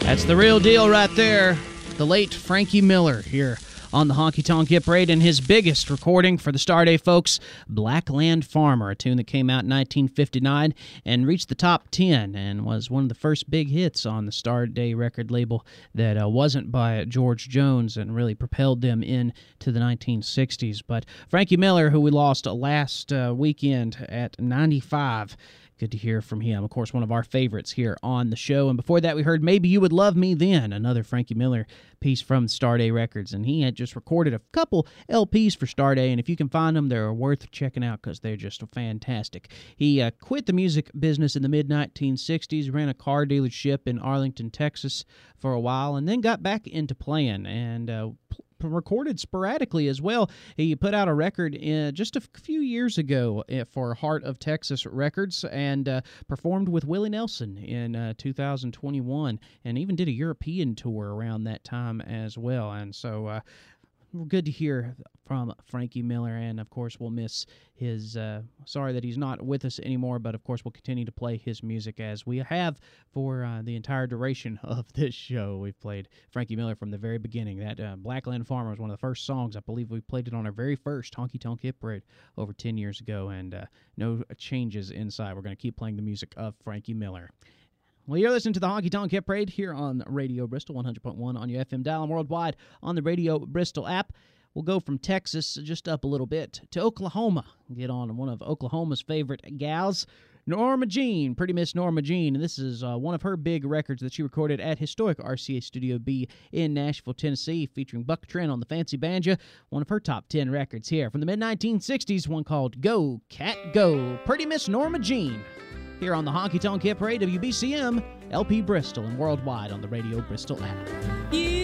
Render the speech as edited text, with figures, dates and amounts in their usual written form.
That's the real deal right there. The late Frankie Miller here on the Honky Tonk Hit Parade, and his biggest recording for the Starday folks, Blackland Farmer, a tune that came out in 1959 and reached the top 10 and was one of the first big hits on the Starday record label that wasn't by George Jones and really propelled them into the 1960s. But Frankie Miller, who we lost last weekend at 95, good to hear from him. Of course, one of our favorites here on the show. And before that, we heard Maybe You Would Love Me Then, another Frankie Miller piece from Starday Records. And he had just recorded a couple LPs for Starday, and if you can find them, they're worth checking out because they're just fantastic. He quit the music business in the mid-1960s, ran a car dealership in Arlington, Texas for a while, and then got back into playing and recorded sporadically as well. He put out a record just a few years ago for Heart of Texas Records and performed with Willie Nelson in 2021 and even did a European tour around that time as well. And so good to hear from Frankie Miller, and of course we'll miss his sorry that he's not with us anymore, but of course we'll continue to play his music as we have for the entire duration of this show. We've played Frankie Miller from the very beginning. That Blackland Farmer was one of the first songs. I believe we played it on our very first Honky Tonk Hit Parade over 10 years ago, and no changes inside. We're going to keep playing the music of Frankie Miller. Well, you're listening to the Honky Tonk Hit Parade here on Radio Bristol, 100.1 on your FM dial and worldwide on the Radio Bristol app. We'll go from Texas just up a little bit to Oklahoma. Get on one of Oklahoma's favorite gals, Norma Jean, Pretty Miss Norma Jean. And this is one of her big records that she recorded at historic RCA Studio B in Nashville, Tennessee, featuring Buck Trent on the fancy banjo. One of her top 10 records here from the mid-1960s, one called Go, Cat, Go. Pretty Miss Norma Jean here on the Honky Tonk Hit Parade, WBCM, LP Bristol, and worldwide on the Radio Bristol app.